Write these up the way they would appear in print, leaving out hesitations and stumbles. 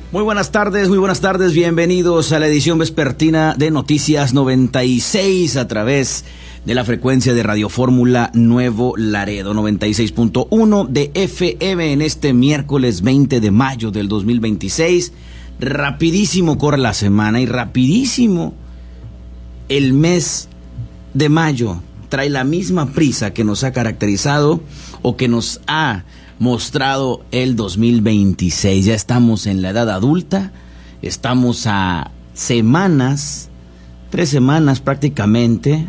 Muy buenas tardes, bienvenidos a la edición vespertina de Noticias 96 a través de la frecuencia de Radio Fórmula Nuevo Laredo, 96.1 de FM en este miércoles 20 de mayo del 2026. Rapidísimo corre la semana y rapidísimo el mes de mayo. Trae la misma prisa que nos ha caracterizado o que nos ha mostrado el 2026. Ya estamos en la edad adulta, estamos a semanas, 3 semanas prácticamente,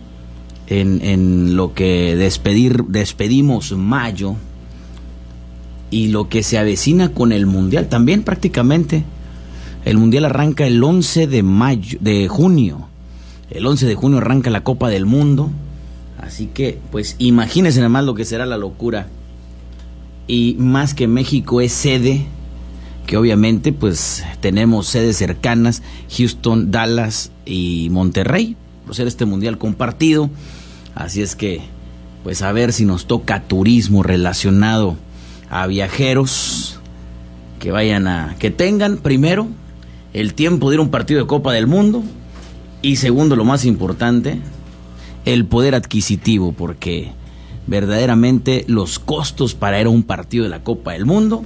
en lo que despedimos mayo y lo que se avecina con el Mundial también prácticamente. El Mundial arranca el 11 de junio. El 11 de junio arranca la Copa del Mundo. Así que, pues, imagínense nada más lo que será la locura. Y más que México es sede, que obviamente pues tenemos sedes cercanas, Houston, Dallas y Monterrey, por ser este mundial compartido. Así es que pues a ver si nos toca turismo relacionado a viajeros que tengan primero el tiempo de ir a un partido de Copa del Mundo y segundo, lo más importante, el poder adquisitivo, porque verdaderamente los costos para ir a un partido de la Copa del Mundo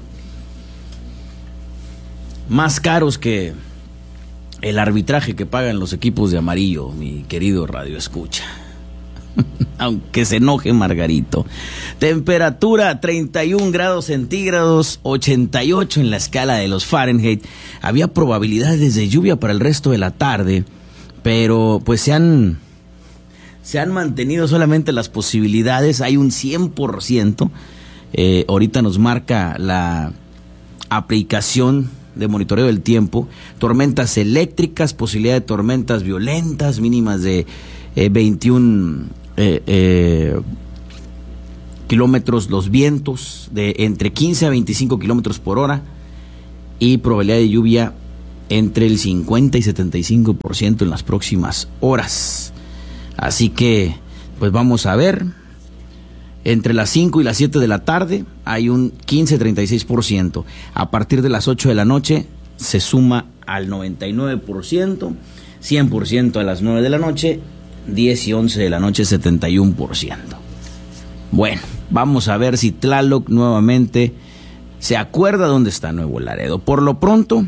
más caros que el arbitraje que pagan los equipos de amarillo, mi querido Radio Escucha. Aunque se enoje Margarito. Temperatura 31 grados centígrados, 88 en la escala de los Fahrenheit. Había probabilidades de lluvia para el resto de la tarde, pero pues se han mantenido solamente las posibilidades. Hay un 100%. Ahorita nos marca la aplicación de monitoreo del tiempo. Tormentas eléctricas, posibilidad de tormentas violentas, mínimas de 21 kilómetros los vientos, de entre 15 a 25 kilómetros por hora, y probabilidad de lluvia entre el 50 y 75% en las próximas horas. Así que, pues vamos a ver, entre las 5 y las 7 de la tarde hay un 15-36%. A partir de las 8 de la noche se suma al 99%, 100% a las 9 de la noche, 10 y 11 de la noche 71%. Bueno, vamos a ver si Tlaloc nuevamente se acuerda dónde está Nuevo Laredo. Por lo pronto,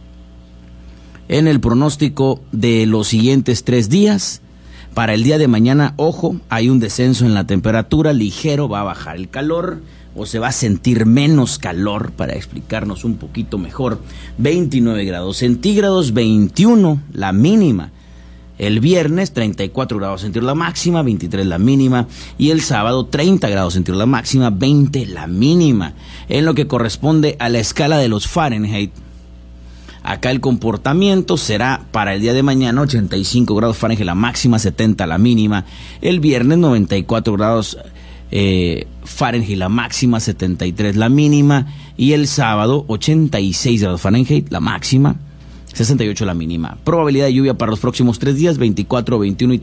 en el pronóstico de los siguientes 3 días, para el día de mañana, ojo, hay un descenso en la temperatura ligero, va a bajar el calor o se va a sentir menos calor, para explicarnos un poquito mejor. 29 grados centígrados, 21 la mínima. El viernes 34 grados centígrados la máxima, 23 la mínima, y el sábado 30 grados centígrados la máxima, 20 la mínima. En lo que corresponde a la escala de los Fahrenheit, acá el comportamiento será para el día de mañana 85 grados Fahrenheit la máxima, 70 la mínima. El viernes 94 grados Fahrenheit la máxima, 73 la mínima. Y el sábado 86 grados Fahrenheit la máxima, 68 la mínima. Probabilidad de lluvia para los próximos 3 días, 24, 21 y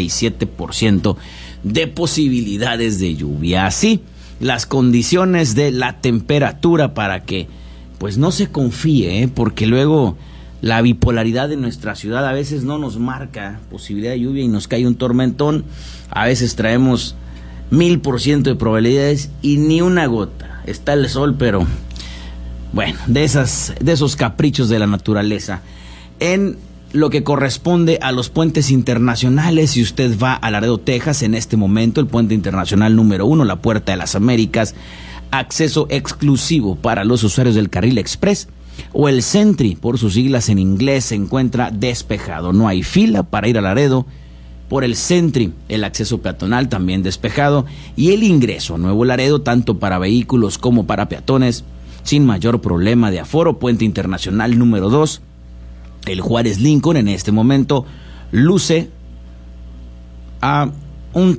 37% de posibilidades de lluvia. Así, las condiciones de la temperatura para que pues no se confíe, porque luego la bipolaridad de nuestra ciudad a veces no nos marca posibilidad de lluvia y nos cae un tormentón. A veces traemos 1000% de probabilidades y ni una gota. Está el sol, pero bueno, de esos caprichos de la naturaleza. En lo que corresponde a los puentes internacionales, si usted va a Laredo, Texas, en este momento el puente internacional número 1, la Puerta de las Américas, acceso exclusivo para los usuarios del carril express, o el Sentry, por sus siglas en inglés, se encuentra despejado. No hay fila para ir a Laredo por el Sentry. El acceso peatonal también despejado, y el ingreso a Nuevo Laredo, tanto para vehículos como para peatones, sin mayor problema de aforo. Puente internacional número 2, el Juárez Lincoln, en este momento luce a un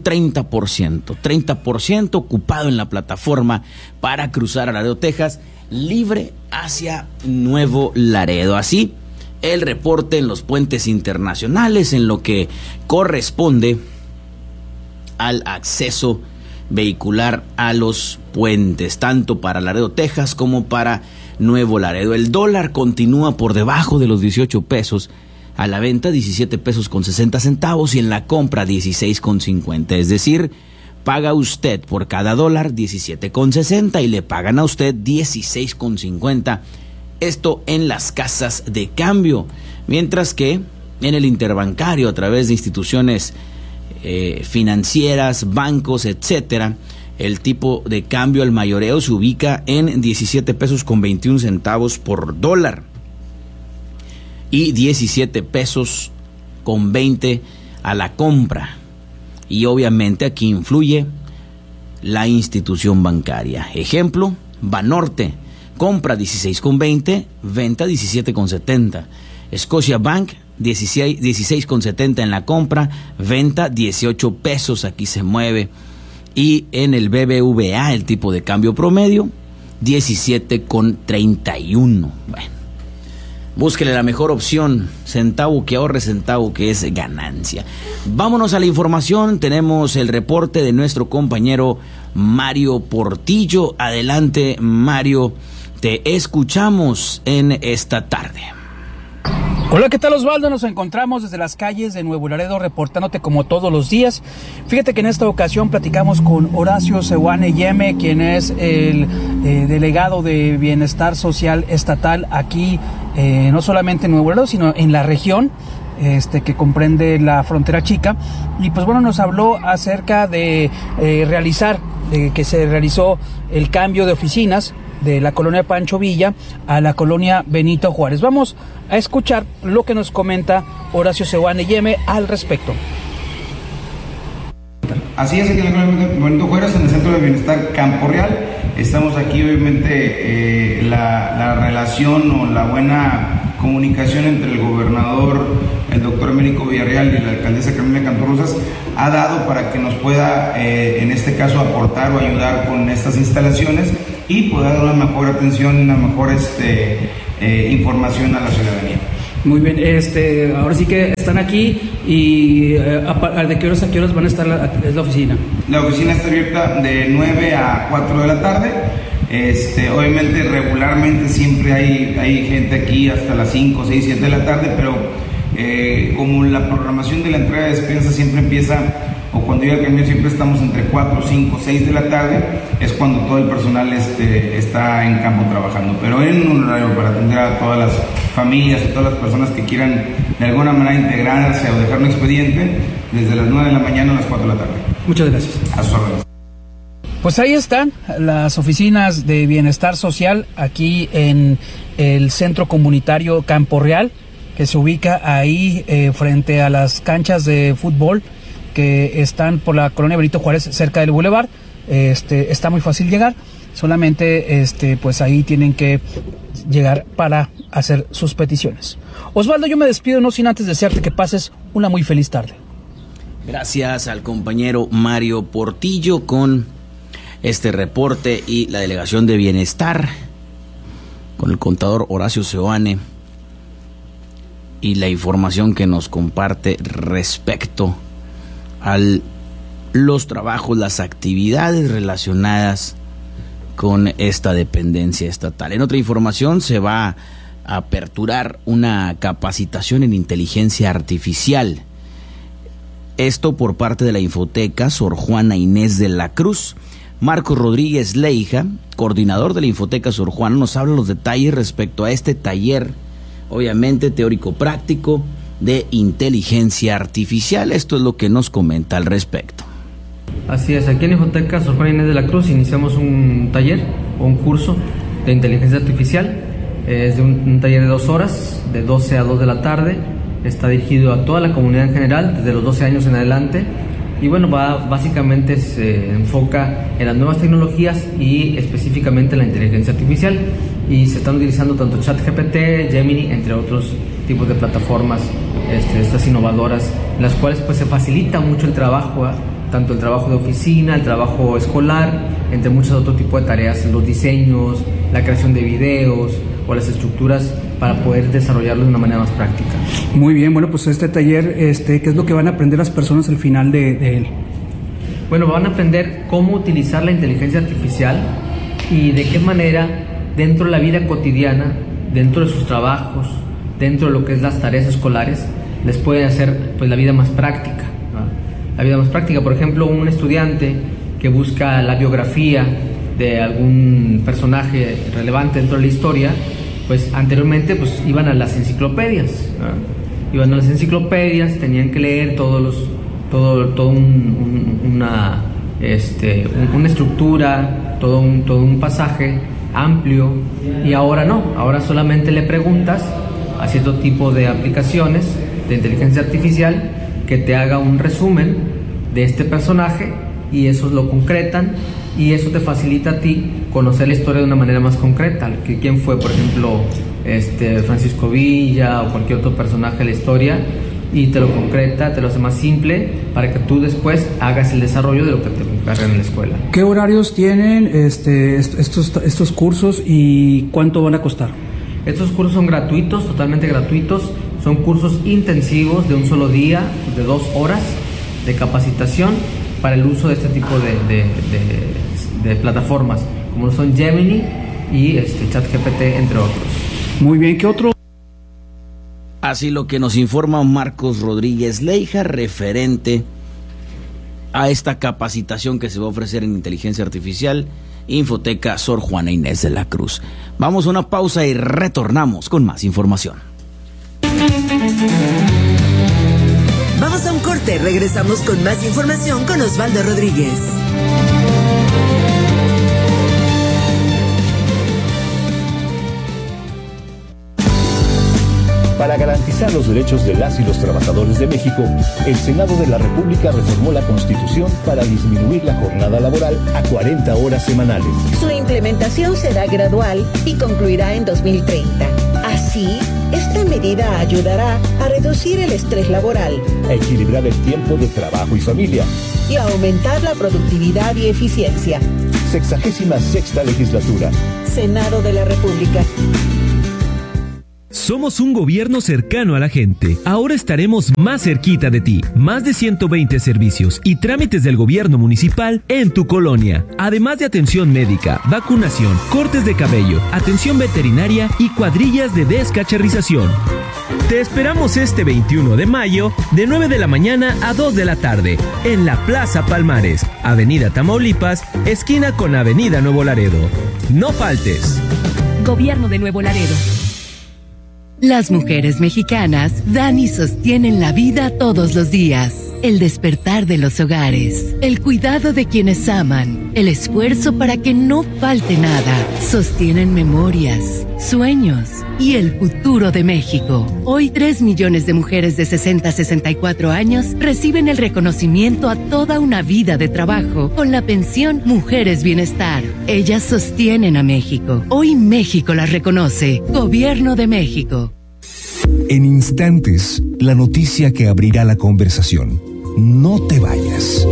30% ocupado en la plataforma para cruzar a Laredo, Texas, libre hacia Nuevo Laredo. Así, el reporte en los puentes internacionales en lo que corresponde al acceso vehicular a los puentes, tanto para Laredo, Texas, como para Nuevo Laredo. El dólar continúa por debajo de los 18 pesos, a la venta 17 pesos con 60 centavos y en la compra 16,50, es decir, paga usted por cada dólar 17,60 y le pagan a usted 16,50, esto en las casas de cambio, mientras que en el interbancario, a través de instituciones financieras, bancos, etcétera, el tipo de cambio al mayoreo se ubica en 17 pesos con 21 centavos por dólar y 17 pesos con 20 a la compra. Y obviamente aquí influye la institución bancaria. Ejemplo, Banorte, compra 16,20, venta 17,70. Scotia Bank, 16,70 en la compra, venta 18 pesos, aquí se mueve. Y en el BBVA, el tipo de cambio promedio, 17,31. Bueno, búsquele la mejor opción, centavo que ahorre, centavo que es ganancia. Vámonos a la información, tenemos el reporte de nuestro compañero Mario Portillo. Adelante, Mario, te escuchamos en esta tarde. Hola, ¿qué tal, Osvaldo? Nos encontramos desde las calles de Nuevo Laredo reportándote como todos los días. Fíjate que en esta ocasión platicamos con Horacio Seoane Yeme, quien es el delegado de Bienestar Social Estatal aquí, no solamente en Nuevo Laredo, sino en la región que comprende la Frontera Chica. Y pues bueno, nos habló acerca de que se realizó el cambio de oficinas de la colonia Pancho Villa a la colonia Benito Juárez. Vamos a escuchar lo que nos comenta Horacio Seoane Yeme al respecto. Así es, aquí en la colonia Benito Juárez, en el Centro de Bienestar Campo Real. Estamos aquí, obviamente, la relación o la buena comunicación entre el gobernador, el doctor Américo Villarreal, y la alcaldesa Carmela Cantorrosas ha dado para que nos pueda, en este caso, aportar o ayudar con estas instalaciones y poder dar una mejor atención, una mejor información a la ciudadanía. Muy bien, ahora sí que están aquí y ¿de qué horas a qué horas van a estar la oficina? La oficina está abierta de 9 a 4 de la tarde. Obviamente regularmente siempre hay gente aquí hasta las 5, 6, 7 de la tarde, pero como la programación de la entrega de despensa siempre empieza, o cuando llega el camión siempre estamos entre 4, 5, 6 de la tarde, es cuando todo el personal está en campo trabajando, pero en un horario para atender a todas las familias y todas las personas que quieran de alguna manera integrarse o dejar un expediente, desde las 9 de la mañana a las 4 de la tarde. Muchas gracias. A sus órdenes. Pues ahí están las oficinas de Bienestar Social aquí en el Centro Comunitario Campo Real, que se ubica ahí frente a las canchas de fútbol que están por la colonia Benito Juárez, cerca del Boulevard. Está muy fácil llegar, solamente pues ahí tienen que llegar para hacer sus peticiones. Osvaldo, yo me despido no sin antes desearte que pases una muy feliz tarde. Gracias al compañero Mario Portillo con este reporte y la delegación de Bienestar con el contador Horacio Seoane y la información que nos comparte respecto a los trabajos, las actividades relacionadas con esta dependencia estatal. En otra información, se va a aperturar una capacitación en inteligencia artificial. Esto por parte de la Infoteca Sor Juana Inés de la Cruz. Marcos Rodríguez Leija, coordinador de la Infoteca Sor Juana, nos habla los detalles respecto a este taller, obviamente teórico-práctico, de inteligencia artificial. Esto es lo que nos comenta al respecto. Así es, aquí en la Infoteca Sor Juana Inés de la Cruz iniciamos un taller o un curso de inteligencia artificial. Es de un taller de 2 horas, de 12 a 2 de la tarde. Está dirigido a toda la comunidad en general, desde los 12 años en adelante. Y bueno, básicamente se enfoca en las nuevas tecnologías y específicamente en la inteligencia artificial. Y se están utilizando tanto ChatGPT, Gemini, entre otros tipos de plataformas estas innovadoras, en las cuales pues se facilita mucho el trabajo, tanto el trabajo de oficina, el trabajo escolar, entre muchos otros tipos de tareas, los diseños, la creación de videos o las estructuras para poder desarrollarlo de una manera más práctica. Muy bien, bueno, pues este taller, ¿qué es lo que van a aprender las personas al final de él? Bueno, van a aprender cómo utilizar la inteligencia artificial y de qué manera dentro de la vida cotidiana, dentro de sus trabajos, dentro de lo que es las tareas escolares, les puede hacer pues la vida más práctica, ¿no? La vida más práctica, por ejemplo, un estudiante que busca la biografía de algún personaje relevante dentro de la historia, pues anteriormente pues iban a las enciclopedias, ¿no? Iban a las enciclopedias, tenían que leer una estructura, todo un pasaje amplio, y ahora no, ahora solamente le preguntas a cierto tipo de aplicaciones de inteligencia artificial que te haga un resumen de este personaje, y esos lo concretan, y eso te facilita a ti conocer la historia de una manera más concreta. ¿Quién fue, por ejemplo, Francisco Villa o cualquier otro personaje de la historia? Y te lo concreta, te lo hace más simple para que tú después hagas el desarrollo de lo que te encargan en la escuela. ¿Qué horarios tienen estos cursos y cuánto van a costar? Estos cursos son gratuitos, totalmente gratuitos. Son cursos intensivos de un solo día, de 2 horas de capacitación para el uso de este tipo de plataformas, como son Gemini y ChatGPT, entre otros. Muy bien, ¿qué otro? Así lo que nos informa Marcos Rodríguez Leija referente a esta capacitación que se va a ofrecer en inteligencia artificial, Infoteca Sor Juana Inés de la Cruz. Vamos a una pausa y retornamos con más información. Vamos a un corte, regresamos con más información con Osvaldo Rodríguez. Para garantizar los derechos de las y los trabajadores de México, el Senado de la República reformó la Constitución para disminuir la jornada laboral a 40 horas semanales. Su implementación será gradual y concluirá en 2030. Así, esta medida ayudará a reducir el estrés laboral, A equilibrar el tiempo de trabajo y familia. y a aumentar la productividad y eficiencia. 66ª legislatura. Senado de la República. Somos un gobierno cercano a la gente. Ahora estaremos más cerquita de ti. Más de 120 servicios y trámites del gobierno municipal en tu colonia. Además de atención médica, vacunación, cortes de cabello, atención veterinaria y cuadrillas de descacharrización. Te esperamos este 21 de mayo de 9 de la mañana a 2 de la tarde en la Plaza Palmares, Avenida Tamaulipas, esquina con Avenida Nuevo Laredo. No faltes. Gobierno de Nuevo Laredo. Las mujeres mexicanas dan y sostienen la vida todos los días. El despertar de los hogares, el cuidado de quienes aman, el esfuerzo para que no falte nada. Sostienen memorias, sueños y el futuro de México. Hoy 3 millones de mujeres de 60 a 64 años reciben el reconocimiento a toda una vida de trabajo con la pensión Mujeres Bienestar. Ellas sostienen a México. Hoy México las reconoce. Gobierno de México. En instantes, la noticia que abrirá la conversación. No te vayas.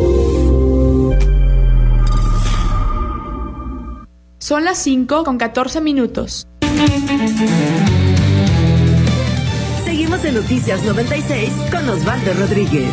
Son las 5:14. Seguimos en Noticias 96 con Osvaldo Rodríguez.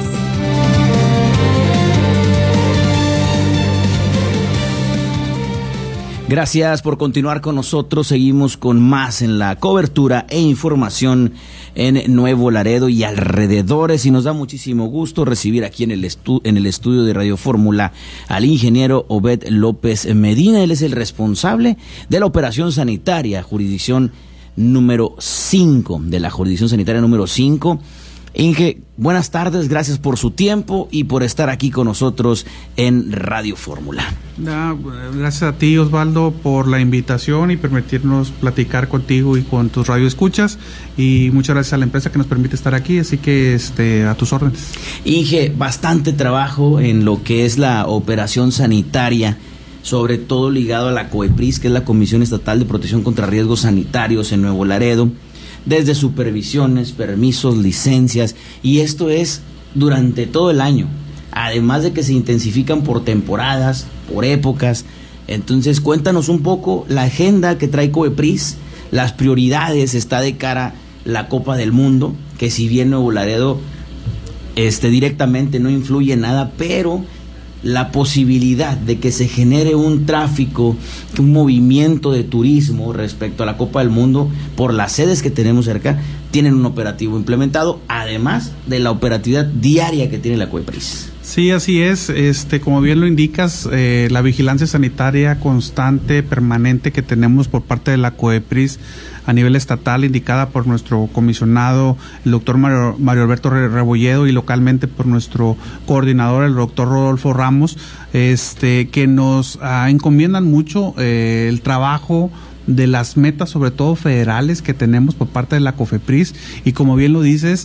Gracias por continuar con nosotros. Seguimos con más en la cobertura e información en Nuevo Laredo y alrededores, y nos da muchísimo gusto recibir aquí en el estudio de Radio Fórmula al ingeniero Obed López Medina. Él es el responsable de la operación sanitaria, jurisdicción número 5, de la jurisdicción sanitaria número 5. Inge, buenas tardes, gracias por su tiempo y por estar aquí con nosotros en Radio Fórmula. Gracias a ti, Osvaldo, por la invitación y permitirnos platicar contigo y con tus radioescuchas, y muchas gracias a la empresa que nos permite estar aquí, así que a tus órdenes. Inge, bastante trabajo en lo que es la operación sanitaria, sobre todo ligado a la COEPRIS, que es la Comisión Estatal de Protección contra Riesgos Sanitarios en Nuevo Laredo, desde supervisiones, permisos, licencias, y esto es durante todo el año, además de que se intensifican por temporadas, por épocas. Entonces cuéntanos un poco la agenda que trae COEPRIS, las prioridades. Está de cara la Copa del Mundo, que si bien Nuevo Laredo directamente no influye en nada, pero la posibilidad de que se genere un tráfico, un movimiento de turismo respecto a la Copa del Mundo por las sedes que tenemos cerca, tienen un operativo implementado, además de la operatividad diaria que tiene la COEPRIS. Sí, así es. Como bien lo indicas, la vigilancia sanitaria constante, permanente que tenemos por parte de la COEPRIS a nivel estatal, indicada por nuestro comisionado, el doctor Mario Alberto Rebolledo, y localmente por nuestro coordinador, el doctor Rodolfo Ramos, que nos encomiendan mucho el trabajo de las metas, sobre todo federales, que tenemos por parte de la COFEPRIS. Y como bien lo dices,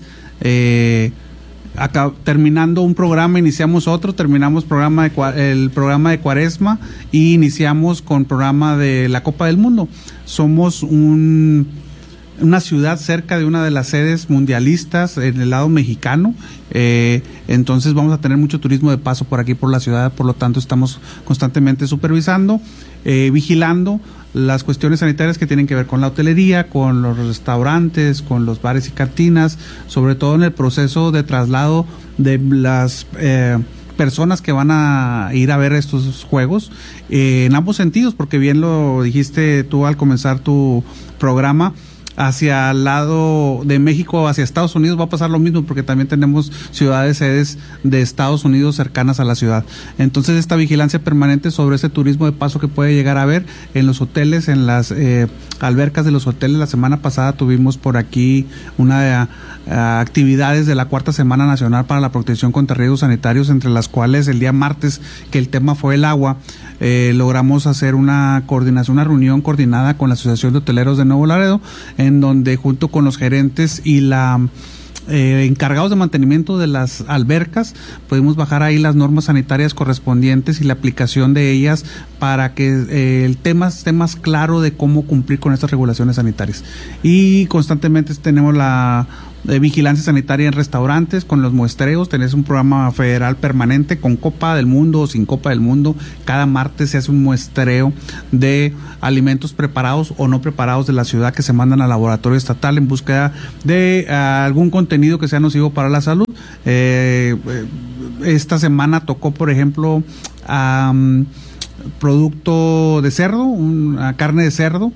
acá, terminando un programa, iniciamos otro, terminamos el programa de Cuaresma y iniciamos con programa de la Copa del Mundo. Somos una ciudad cerca de una de las sedes mundialistas en el lado mexicano, entonces vamos a tener mucho turismo de paso por aquí por la ciudad, por lo tanto estamos constantemente supervisando, vigilando las cuestiones sanitarias que tienen que ver con la hotelería, con los restaurantes, con los bares y cantinas, sobre todo en el proceso de traslado de las personas que van a ir a ver estos juegos, en ambos sentidos, porque bien lo dijiste tú al comenzar tu programa, hacia el lado de México, hacia Estados Unidos va a pasar lo mismo, porque también tenemos ciudades sedes de Estados Unidos cercanas a la ciudad. Entonces, esta vigilancia permanente sobre ese turismo de paso que puede llegar a haber en los hoteles, en las albercas de los hoteles. La semana pasada tuvimos por aquí una actividades de la Cuarta Semana Nacional para la Protección contra Riesgos Sanitarios, entre las cuales el día martes, que el tema fue el agua, logramos hacer una reunión coordinada con la Asociación de Hoteleros de Nuevo Laredo, en donde junto con los gerentes y encargados de mantenimiento de las albercas, pudimos bajar ahí las normas sanitarias correspondientes y la aplicación de ellas para que el tema esté más claro de cómo cumplir con estas regulaciones sanitarias. Y constantemente tenemos la vigilancia sanitaria en restaurantes, con los muestreos. Tenés un programa federal permanente con Copa del Mundo o sin Copa del Mundo. Cada martes se hace un muestreo de alimentos preparados o no preparados de la ciudad, que se mandan al laboratorio estatal en búsqueda de algún contenido que sea nocivo para la salud. Esta semana tocó, por ejemplo, producto de cerdo, carne de cerdo,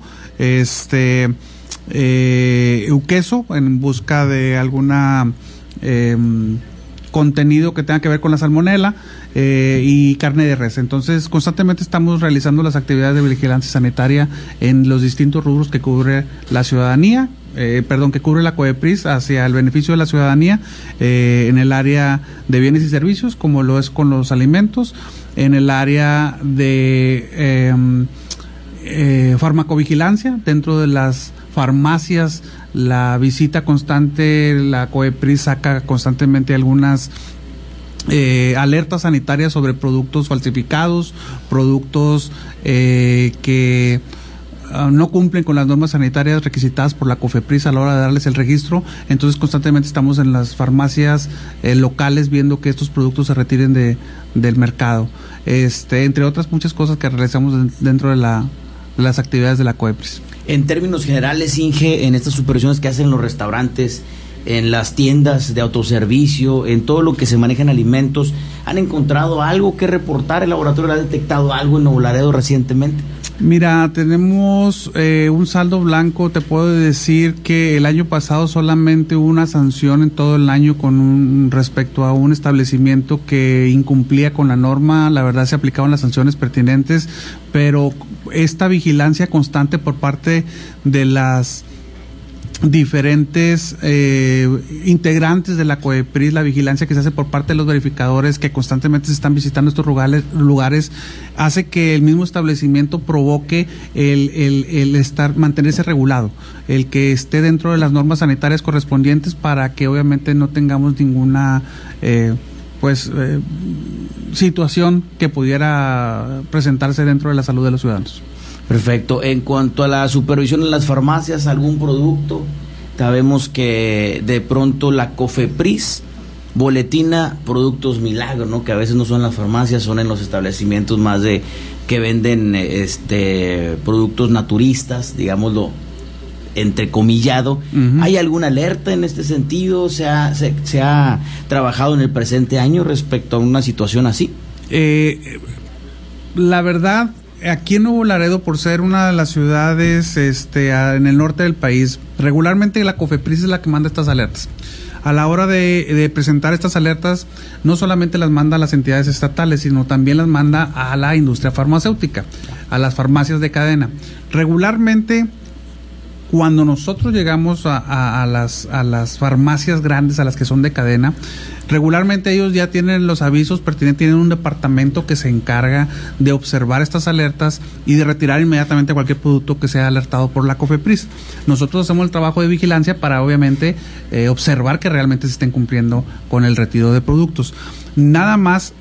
queso, en busca de alguna contenido que tenga que ver con la salmonela, y carne de res. Entonces, constantemente estamos realizando las actividades de vigilancia sanitaria en los distintos rubros que cubre la ciudadanía, que cubre la COEPRIS, hacia el beneficio de la ciudadanía, en el área de bienes y servicios, como lo es con los alimentos, en el área de farmacovigilancia, dentro de las farmacias, la visita constante. La COEPRIS saca constantemente algunas alertas sanitarias sobre productos falsificados, productos que no cumplen con las normas sanitarias requisitadas por la COFEPRIS a la hora de darles el registro. Entonces, constantemente estamos en las farmacias locales viendo que estos productos se retiren del mercado, entre otras muchas cosas que realizamos dentro de las actividades de la COEPRIS. En términos generales, Inge, en estas supervisiones que hacen en los restaurantes, en las tiendas de autoservicio, en todo lo que se maneja en alimentos, ¿han encontrado algo que reportar? ¿El laboratorio ha detectado algo en Nuevo Laredo recientemente? Mira, tenemos un saldo blanco. Te puedo decir que el año pasado solamente hubo una sanción en todo el año respecto a un establecimiento que incumplía con la norma. La verdad, se aplicaban las sanciones pertinentes, pero esta vigilancia constante por parte de las diferentes integrantes de la COEPRIS, la vigilancia que se hace por parte de los verificadores que constantemente se están visitando estos lugares, hace que el mismo establecimiento provoque el mantenerse regulado, el que esté dentro de las normas sanitarias correspondientes, para que obviamente no tengamos ninguna situación que pudiera presentarse dentro de la salud de los ciudadanos. Perfecto. En cuanto a la supervisión en las farmacias, algún producto, sabemos que de pronto la COFEPRIS boletina productos milagro, ¿no? Que a veces no son en las farmacias, son en los establecimientos más que venden productos naturistas, digámoslo entrecomillado. Uh-huh. ¿Hay alguna alerta en este sentido? ¿Se ha trabajado en el presente año respecto a una situación así? La verdad, aquí en Nuevo Laredo, por ser una de las ciudades en el norte del país, regularmente la COFEPRIS es la que manda estas alertas. A la hora de presentar estas alertas, no solamente las manda a las entidades estatales, sino también las manda a la industria farmacéutica, a las farmacias de cadena. Regularmente, cuando nosotros llegamos a las farmacias grandes, a las que son de cadena, regularmente ellos ya tienen los avisos pertinentes, tienen un departamento que se encarga de observar estas alertas y de retirar inmediatamente cualquier producto que sea alertado por la COFEPRIS. Nosotros hacemos el trabajo de vigilancia para obviamente observar que realmente se estén cumpliendo con el retiro de productos. Nada más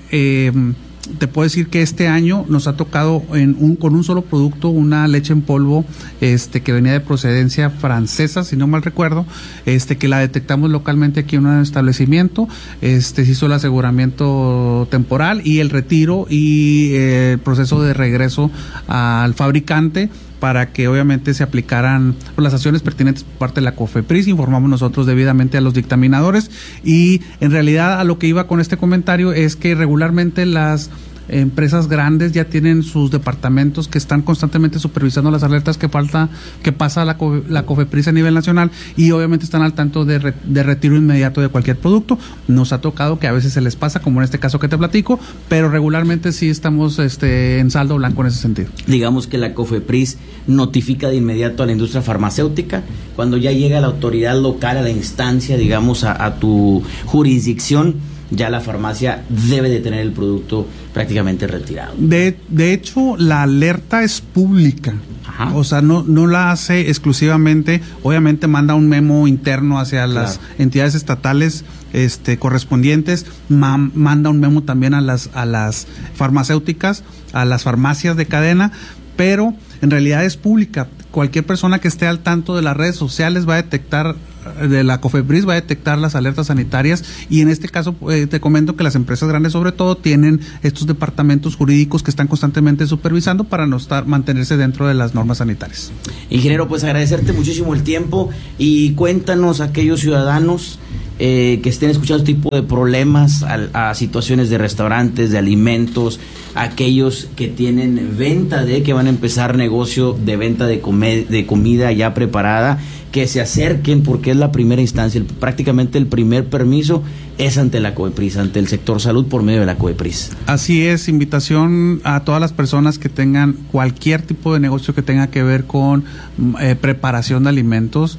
te puedo decir que este año nos ha tocado con un solo producto, una leche en polvo que venía de procedencia francesa, si no mal recuerdo, que la detectamos localmente aquí en un establecimiento. Se hizo el aseguramiento temporal y el retiro y el proceso de regreso al fabricante para que obviamente se aplicaran las acciones pertinentes por parte de la COFEPRIS. Informamos nosotros debidamente a los dictaminadores, y en realidad a lo que iba con este comentario es que regularmente las empresas grandes ya tienen sus departamentos que están constantemente supervisando las alertas que pasa la COFEPRIS a nivel nacional, y obviamente están al tanto de retiro inmediato de cualquier producto. Nos ha tocado que a veces se les pasa, como en este caso que te platico, pero regularmente sí estamos en saldo blanco en ese sentido. Digamos que la COFEPRIS notifica de inmediato a la industria farmacéutica cuando ya llega la autoridad local, a la instancia, digamos, a tu jurisdicción. Ya la farmacia debe de tener el producto prácticamente retirado. De hecho, la alerta es pública. Ajá. O sea, no la hace exclusivamente. Obviamente manda un memo interno hacia las entidades estatales correspondientes, manda un memo también a las farmacéuticas, a las farmacias de cadena, pero en realidad es pública. Cualquier persona que esté al tanto de las redes sociales va a detectar, de la COFEPRIS va a detectar las alertas sanitarias, y en este caso te comento que las empresas grandes sobre todo tienen estos departamentos jurídicos que están constantemente supervisando para mantenerse dentro de las normas sanitarias. Ingeniero, pues agradecerte muchísimo el tiempo, y cuéntanos a aquellos ciudadanos que estén escuchando este tipo de problemas, a situaciones de restaurantes, de alimentos, aquellos que tienen venta que van a empezar negocio de venta de comida ya preparada, que se acerquen, porque es la primera instancia, prácticamente el primer permiso es ante la COFEPRIS, ante el sector salud por medio de la COFEPRIS. Así es, invitación a todas las personas que tengan cualquier tipo de negocio que tenga que ver con preparación de alimentos,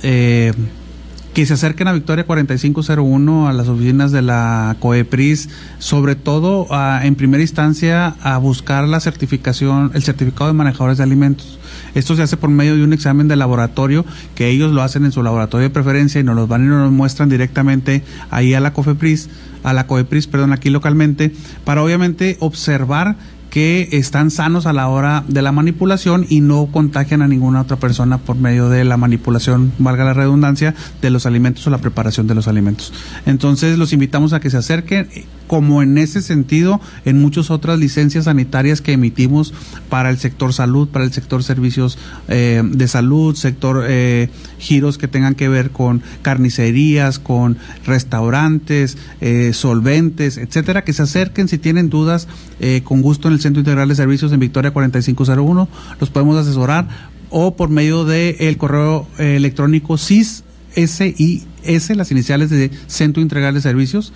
que se acerquen a Victoria 4501, a las oficinas de la COFEPRIS, sobre todo en primera instancia a buscar la certificación, el certificado de manejadores de alimentos. Esto se hace por medio de un examen de laboratorio que ellos lo hacen en su laboratorio de preferencia y nos los van y nos los muestran directamente ahí a la COFEPRIS, aquí localmente, para obviamente observar que están sanos a la hora de la manipulación y no contagian a ninguna otra persona por medio de la manipulación, valga la redundancia, de los alimentos o la preparación de los alimentos. Entonces los invitamos a que se acerquen, como en ese sentido en muchas otras licencias sanitarias que emitimos para el sector salud, para el sector servicios de salud, sector giros que tengan que ver con carnicerías, con restaurantes, solventes, etcétera, que se acerquen si tienen dudas, con gusto en el Centro Integral de Servicios en Victoria 4501 los podemos asesorar, o por medio de el correo electrónico SIS, las iniciales de Centro Integral de Servicios,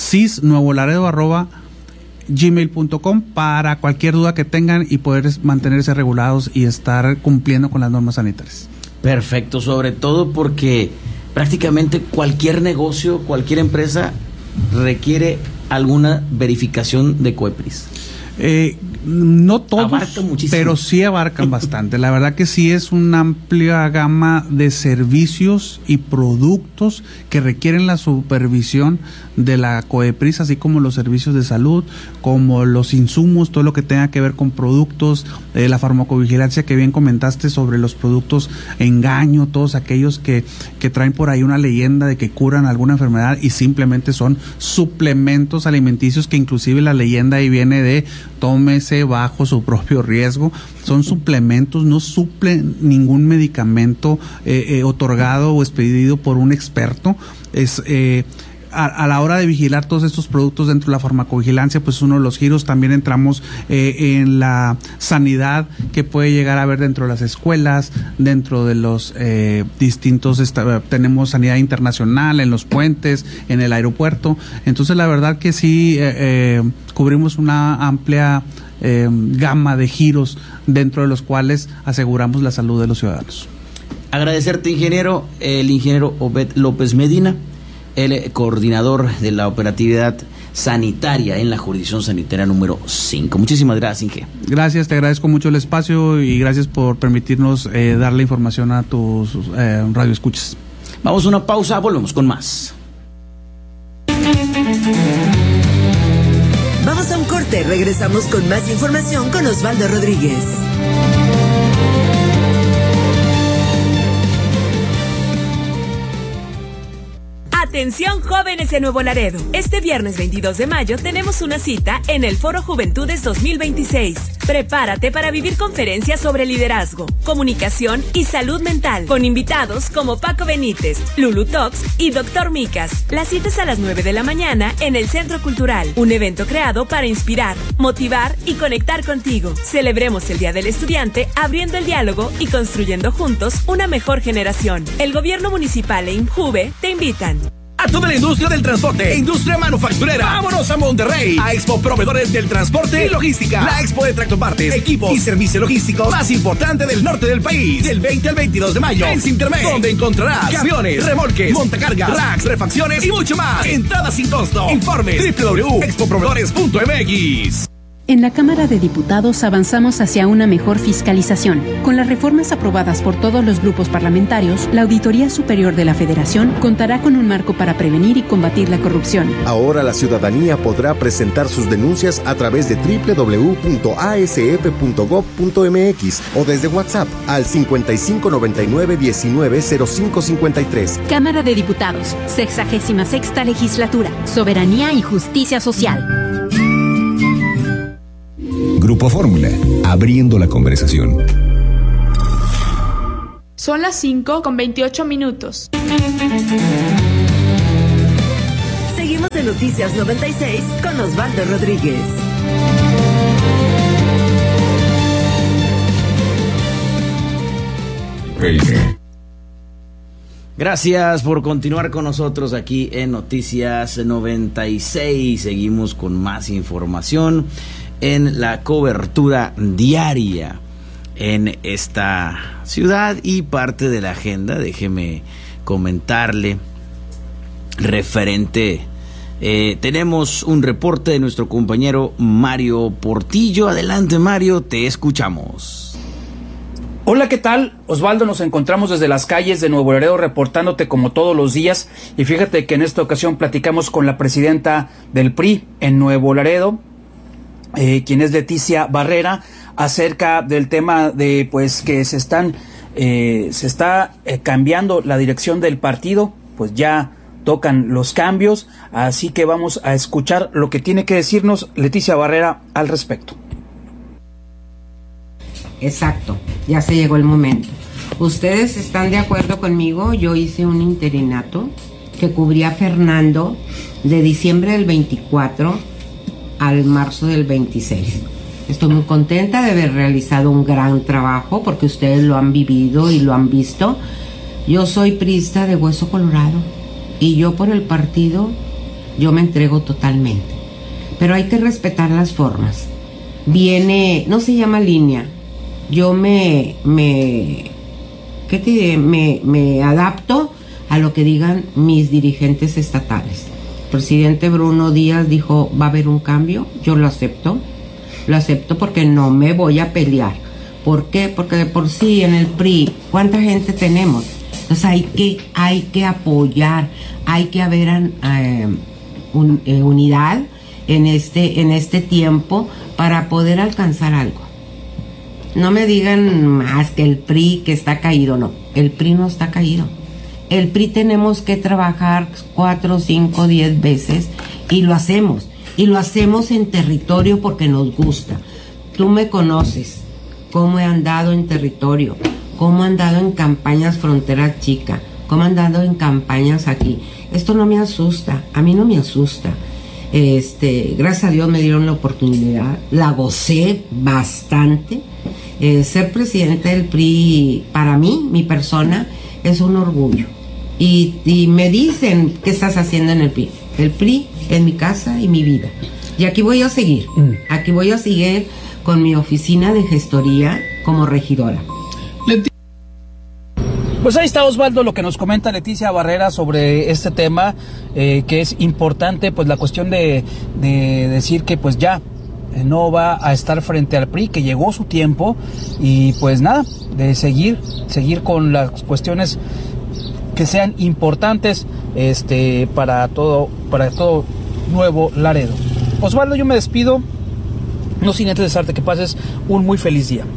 sisnuevolaredo@gmail.com, para cualquier duda que tengan y poder mantenerse regulados y estar cumpliendo con las normas sanitarias. Perfecto, sobre todo porque prácticamente cualquier negocio, cualquier empresa requiere alguna verificación de COFEPRIS. No todos, pero sí abarcan bastante. La verdad que sí es una amplia gama de servicios y productos que requieren la supervisión de la COFEPRIS, así como los servicios de salud, como los insumos, todo lo que tenga que ver con productos, la farmacovigilancia que bien comentaste sobre los productos engaño, todos aquellos que traen por ahí una leyenda de que curan alguna enfermedad y simplemente son suplementos alimenticios, que inclusive la leyenda ahí viene de tómese bajo su propio riesgo. Son suplementos, no suplen ningún medicamento otorgado o expedido por un experto. a la hora de vigilar todos estos productos dentro de la farmacovigilancia, pues uno de los giros también entramos en la sanidad que puede llegar a haber dentro de las escuelas, dentro de los distintos, tenemos sanidad internacional en los puentes, en el aeropuerto. Entonces la verdad que sí cubrimos una amplia gama de giros dentro de los cuales aseguramos la salud de los ciudadanos. Agradecerte, ingeniero, el ingeniero Obed López Medina, el coordinador de la operatividad sanitaria en la jurisdicción sanitaria número 5. Muchísimas gracias, Inge. Gracias, te agradezco mucho el espacio y gracias por permitirnos dar la información a tus radioescuchas. Vamos a una pausa, volvemos con más. Vamos a un corte, regresamos con más información con Osvaldo Rodríguez. Atención jóvenes de Nuevo Laredo. Este viernes 22 de mayo tenemos una cita en el Foro Juventudes 2026. Prepárate para vivir conferencias sobre liderazgo, comunicación y salud mental, con invitados como Paco Benítez, Lulu Talks y Dr. Micas. La cita es a las 9 de la mañana en el Centro Cultural, un evento creado para inspirar, motivar y conectar contigo. Celebremos el Día del Estudiante abriendo el diálogo y construyendo juntos una mejor generación. El Gobierno Municipal e INJUVE te invitan. A toda la industria del transporte, industria manufacturera, vámonos a Monterrey, a Expo Proveedores del Transporte y Logística, la expo de tractopartes, equipos y servicios logísticos más importante del norte del país, del 20 al 22 de mayo, en Sintermex, donde encontrarás camiones, remolques, montacargas, racks, refacciones y mucho más. Entrada sin costo. Informe www.expoproveedores.mx. En la Cámara de Diputados avanzamos hacia una mejor fiscalización. Con las reformas aprobadas por todos los grupos parlamentarios, la Auditoría Superior de la Federación contará con un marco para prevenir y combatir la corrupción. Ahora la ciudadanía podrá presentar sus denuncias a través de www.asf.gov.mx o desde WhatsApp al 5599-190553. Cámara de Diputados, 66ª Legislatura, Soberanía y Justicia Social. Grupo Fórmula, abriendo la conversación. Son las 5:28. Seguimos en Noticias 96 con Osvaldo Rodríguez. Gracias por continuar con nosotros aquí en Noticias 96. Seguimos con más información en la cobertura diaria en esta ciudad y parte de la agenda. Déjeme comentarle referente. Tenemos un reporte de nuestro compañero Mario Portillo. Adelante, Mario, te escuchamos. Hola, ¿qué tal? Osvaldo, nos encontramos desde las calles de Nuevo Laredo reportándote como todos los días, y fíjate que en esta ocasión platicamos con la presidenta del PRI en Nuevo Laredo, quien es Leticia Barrera, acerca del tema de pues que se está cambiando la dirección del partido. Pues ya tocan los cambios, así que vamos a escuchar lo que tiene que decirnos Leticia Barrera al respecto. Exacto, ya se llegó el momento. ¿Ustedes están de acuerdo conmigo? Yo hice un interinato que cubría a Fernando de diciembre del 24 al marzo del 26. Estoy muy contenta de haber realizado un gran trabajo porque ustedes lo han vivido y lo han visto. Yo soy priista de hueso colorado y yo por el partido, yo me entrego totalmente. Pero hay que respetar las formas. Viene, no se llama línea. Yo me adapto a lo que digan mis dirigentes estatales. El presidente Bruno Díaz dijo, va a haber un cambio, yo lo acepto porque no me voy a pelear. ¿Por qué? Porque de por sí en el PRI, ¿cuánta gente tenemos? Entonces hay que apoyar, hay que haber unidad en este tiempo para poder alcanzar algo. No me digan más que el PRI que está caído, no, el PRI no está caído. El PRI tenemos que trabajar 4, 5, 10 veces y lo hacemos en territorio porque nos gusta. Tú me conoces, cómo he andado en territorio, cómo he andado en campañas Frontera Chica, cómo han dado en campañas aquí. Esto no me asusta, a mí no me asusta. Gracias a Dios me dieron la oportunidad, la gocé bastante. Ser presidente del PRI, para mí, mi persona, es un orgullo. Y me dicen, ¿qué estás haciendo en el PRI? El PRI es mi casa y mi vida. Y aquí voy a seguir. Aquí voy a seguir con mi oficina de gestoría como regidora. Pues ahí está, Osvaldo, lo que nos comenta Leticia Barrera sobre este tema, que es importante, pues la cuestión de decir que pues ya no va a estar frente al PRI, que llegó su tiempo, y pues nada, de seguir con las cuestiones que sean importantes para todo Nuevo Laredo. Osvaldo, yo me despido, no sin antes desearte que pases un muy feliz día.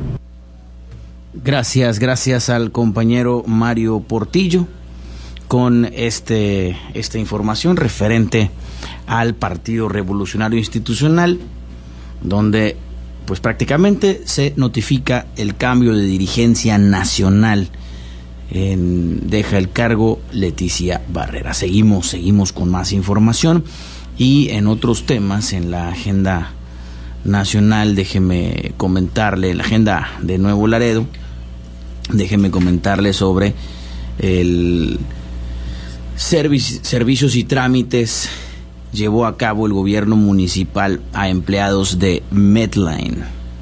Gracias al compañero Mario Portillo con esta información referente al Partido Revolucionario Institucional, donde pues prácticamente se notifica el cambio de dirigencia nacional. Deja el cargo Leticia Barrera. Seguimos con más información y en otros temas en la agenda nacional. Déjeme comentarle la agenda de Nuevo Laredo. Déjeme comentarle sobre el servicios y trámites llevó a cabo el gobierno municipal a empleados de Medline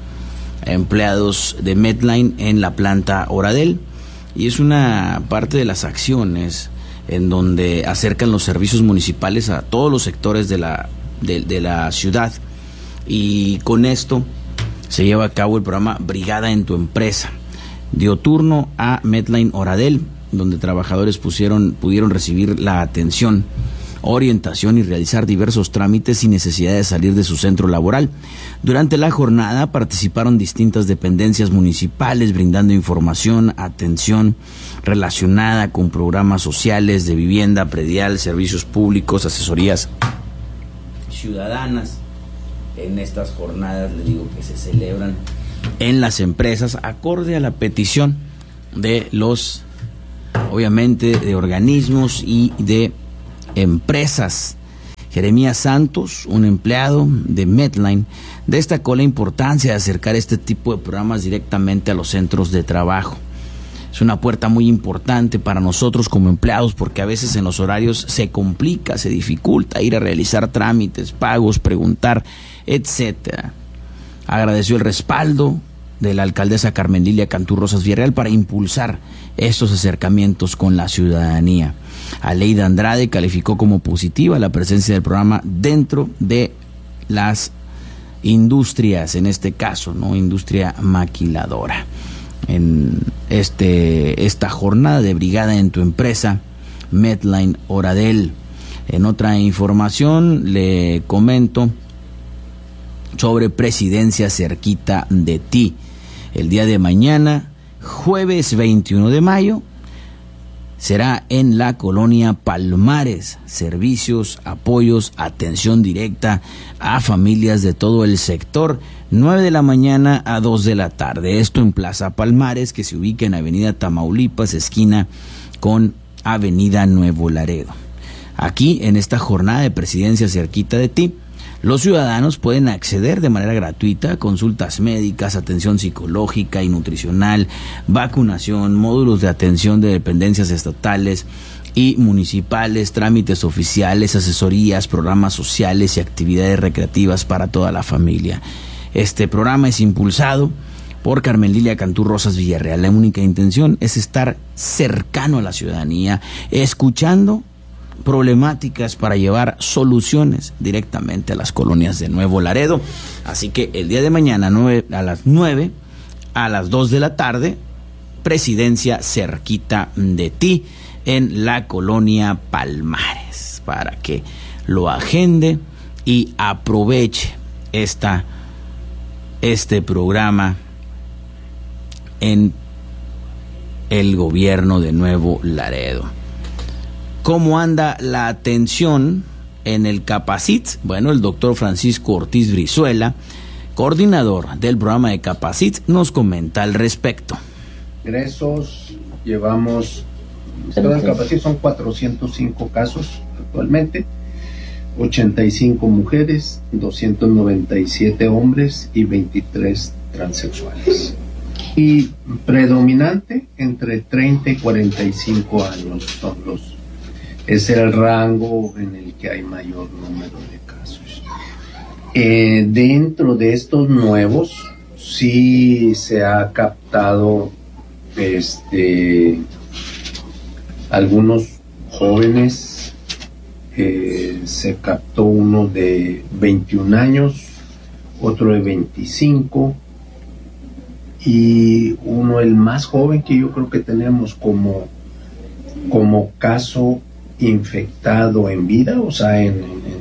en la planta Oradel, y es una parte de las acciones en donde acercan los servicios municipales a todos los sectores de la ciudad, y con esto se lleva a cabo el programa Brigada en tu Empresa. Dio turno a Medline Oradel, donde trabajadores pudieron recibir la atención, orientación y realizar diversos trámites sin necesidad de salir de su centro laboral. Durante la jornada participaron distintas dependencias municipales brindando información, atención relacionada con programas sociales de vivienda, predial, servicios públicos, asesorías ciudadanas. En estas jornadas, le digo que se celebran en las empresas, acorde a la petición de obviamente, de organismos y de empresas. Jeremías Santos, un empleado de Medline, destacó la importancia de acercar este tipo de programas directamente a los centros de trabajo. Es una puerta muy importante para nosotros como empleados, porque a veces en los horarios se complica, se dificulta ir a realizar trámites, pagos, preguntar, etcétera. Agradeció el respaldo de la alcaldesa Carmen Lilia Cantú Rosas Villarreal para impulsar estos acercamientos con la ciudadanía. Aleida Andrade calificó como positiva la presencia del programa dentro de las industrias, en este caso, industria maquiladora. En esta jornada de Brigada en tu Empresa, Medline Oradel. En otra información le comento sobre Presidencia cerquita de ti. El día de mañana, jueves 21 de mayo, será en la colonia Palmares. Servicios, apoyos, atención directa a familias de todo el sector, 9 de la mañana a 2 de la tarde. Esto en Plaza Palmares, que se ubica en Avenida Tamaulipas, esquina con Avenida Nuevo Laredo. Aquí, en esta jornada de Presidencia cerquita de ti, los ciudadanos pueden acceder de manera gratuita a consultas médicas, atención psicológica y nutricional, vacunación, módulos de atención de dependencias estatales y municipales, trámites oficiales, asesorías, programas sociales y actividades recreativas para toda la familia. Este programa es impulsado por Carmen Lilia Cantú Rosas Villarreal. La única intención es estar cercano a la ciudadanía, escuchando problemáticas para llevar soluciones directamente a las colonias de Nuevo Laredo. Así que el día de mañana a las 9 a las 2 de la tarde, Presidencia cerquita de ti en la colonia Palmares, para que lo agende y aproveche este programa en el gobierno de Nuevo Laredo. ¿Cómo anda la atención en el Capacit? Bueno, el doctor Francisco Ortiz Brizuela, coordinador del programa de Capacit, nos comenta al respecto. Ingresos, llevamos Estado de capacidad son 405 casos actualmente, 85 mujeres, 297 hombres y 23 transexuales. Y predominante entre 30 y 45 años es el rango en el que hay mayor número de casos. Dentro de estos nuevos sí se ha captado algunos jóvenes. Se captó uno de 21 años, otro de 25 y uno el más joven que yo creo que tenemos como caso infectado en vida, o sea, en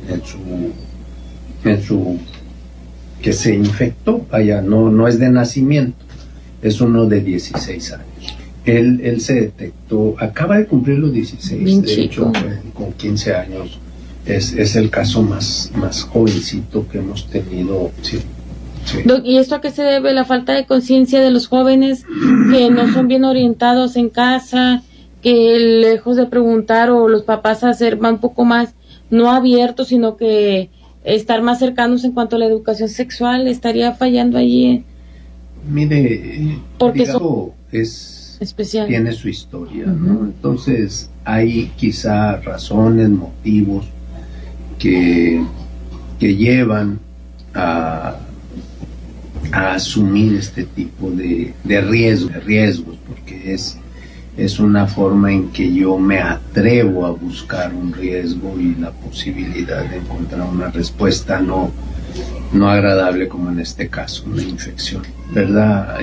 su que se infectó, vaya, no es de nacimiento, es uno de 16 años. Él se detectó, acaba de cumplir los 16, bien de chico. hecho, con 15 años, es el caso más jovencito que hemos tenido. Sí, sí. ¿Y esto a qué se debe? La falta de conciencia de los jóvenes que no son bien orientados en casa, que lejos de preguntar o los papás van un poco más, no abiertos, sino que estar más cercanos en cuanto a la educación sexual, estaría fallando allí. Mire, porque Hidalgo es especial, tiene su historia, ¿no? Entonces hay quizá razones, motivos que llevan a asumir este tipo de riesgos, porque es una forma en que yo me atrevo a buscar un riesgo y la posibilidad de encontrar una respuesta no agradable, como en este caso, una infección, ¿verdad?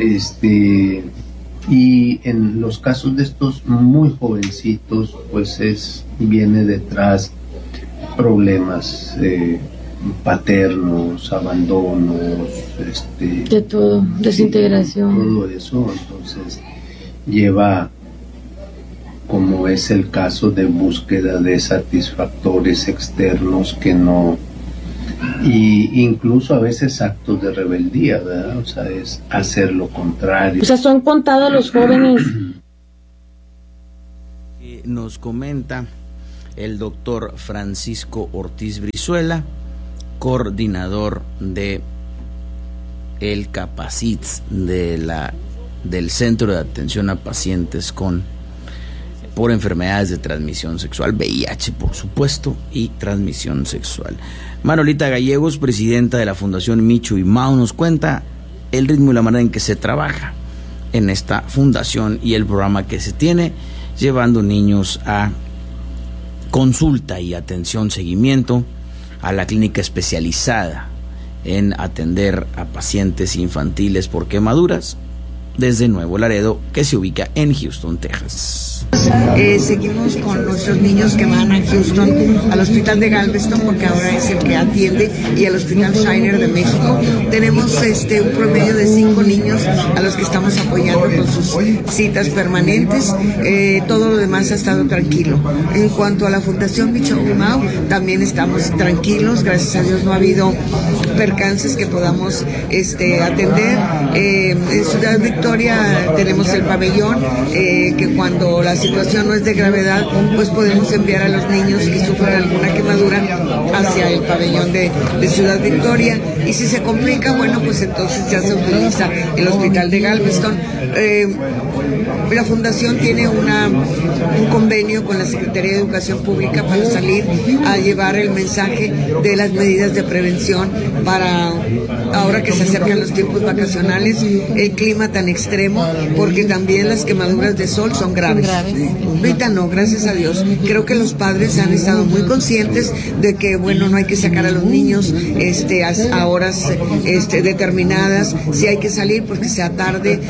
Y en los casos de estos muy jovencitos, pues viene detrás problemas paternos, abandonos, de todo, desintegración, todo eso. Entonces lleva, como es el caso, de búsqueda de satisfactores externos que no, y incluso a veces actos de rebeldía, ¿verdad? O sea, es hacer lo contrario. O sea, son contados los jóvenes. Nos comenta el doctor Francisco Ortiz Brizuela, coordinador de el Capacits del Centro de Atención a Pacientes por enfermedades de transmisión sexual, VIH por supuesto, y transmisión sexual. Manolita Gallegos, presidenta de la Fundación Micho y Mao, nos cuenta el ritmo y la manera en que se trabaja en esta fundación y el programa que se tiene, llevando niños a consulta y atención, seguimiento a la clínica especializada en atender a pacientes infantiles por quemaduras desde Nuevo Laredo, que se ubica en Houston, Texas. Seguimos con nuestros niños que van a Houston, al hospital de Galveston, porque ahora es el que atiende, y al hospital Shiner de México. Tenemos un promedio de 5 niños a los que estamos apoyando con sus citas permanentes. Todo lo demás ha estado tranquilo. En cuanto a la Fundación Micho y Mao, también estamos tranquilos, gracias a Dios no ha habido percances que podamos atender. En Ciudad Victoria tenemos el pabellón, que cuando la situación no es de gravedad, pues podemos enviar a los niños que sufran alguna quemadura hacia el pabellón de Ciudad Victoria, y si se complica, bueno, pues entonces ya se utiliza el hospital de Galveston. La fundación tiene un convenio con la Secretaría de Educación Pública para salir a llevar el mensaje de las medidas de prevención para ahora que se acercan los tiempos vacacionales, el clima tan extremo, porque también las quemaduras de sol son graves. Ahorita no, gracias a Dios. Creo que los padres han estado muy conscientes de que, bueno, no hay que sacar a los niños a horas determinadas. Si hay que salir, pues que sea tarde.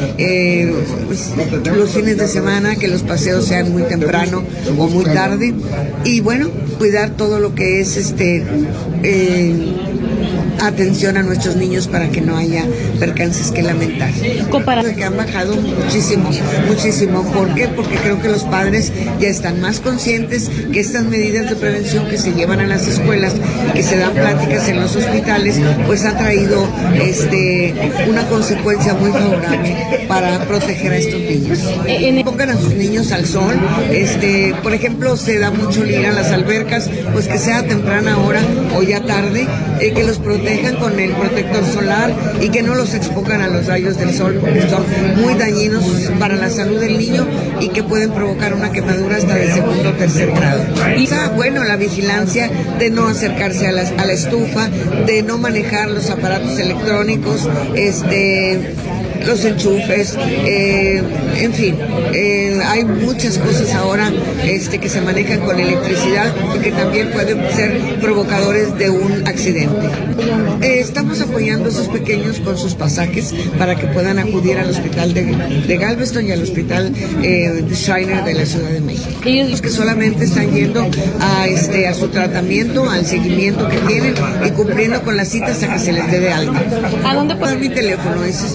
Los fines de semana, que los paseos sean muy temprano o muy tarde. Y bueno, cuidar todo lo que es atención a nuestros niños para que no haya percances que lamentar. Que han bajado muchísimo. ¿Por qué? Porque creo que los padres ya están más conscientes que estas medidas de prevención que se llevan a las escuelas y que se dan pláticas en los hospitales, pues ha traído una consecuencia muy favorable para proteger a estos niños. Pongan a sus niños al sol, por ejemplo, se da mucho ir a las albercas, pues que sea temprana hora o ya tarde, que los protejan con el protector solar y que no los expongan a los rayos del sol, porque son muy dañinos para la salud del niño y que pueden provocar una quemadura hasta de segundo o tercer grado. Y bueno, la vigilancia de no acercarse a la estufa, de no manejar los aparatos electrónicos, los enchufes, en fin, hay muchas cosas ahora que se manejan con electricidad y que también pueden ser provocadores de un accidente. Estamos apoyando a esos pequeños con sus pasajes para que puedan acudir al hospital de Galveston y al hospital Shiner de la Ciudad de México. Los que solamente están yendo a su tratamiento, al seguimiento que tienen y cumpliendo con las citas hasta que se les dé de alta. ¿A dónde puedo? Mi teléfono es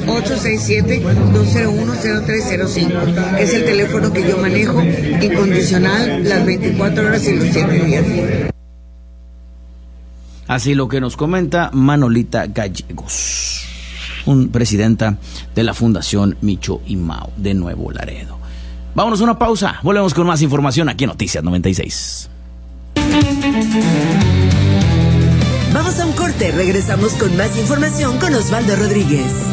867-201-0305. Es el teléfono que yo manejo, incondicional, las 24 horas y los 7 días. Así lo que nos comenta Manolita Gallegos, presidenta de la Fundación Micho y Mao de Nuevo Laredo. Vámonos a una pausa, volvemos con más información aquí en Noticias 96. Vamos a un corte, regresamos con más información con Osvaldo Rodríguez.